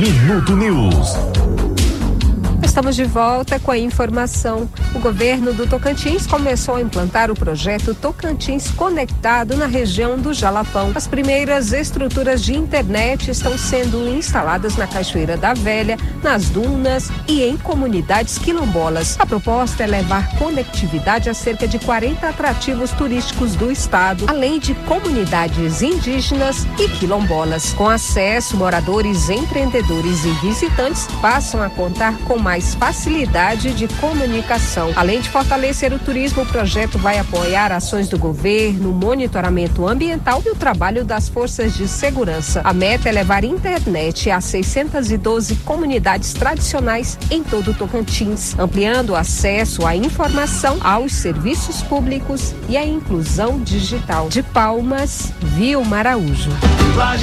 Minuto News. Estamos de volta com a informação. O governo do Tocantins começou a implantar o projeto Tocantins Conectado na região do Jalapão. As primeiras estruturas de internet estão sendo instaladas na Cachoeira da Velha, nas dunas e em comunidades quilombolas. A proposta é levar conectividade a cerca de 40 atrativos turísticos do estado, além de comunidades indígenas e quilombolas. Com acesso, moradores, empreendedores e visitantes passam a contar com mais facilidade de comunicação. Além de fortalecer o turismo, o projeto vai apoiar ações do governo, monitoramento ambiental e o trabalho das forças de segurança. A meta é levar internet a 612 comunidades tradicionais em todo o Tocantins, ampliando o acesso à informação, aos serviços públicos e à inclusão digital. De Palmas, Vilma Araújo.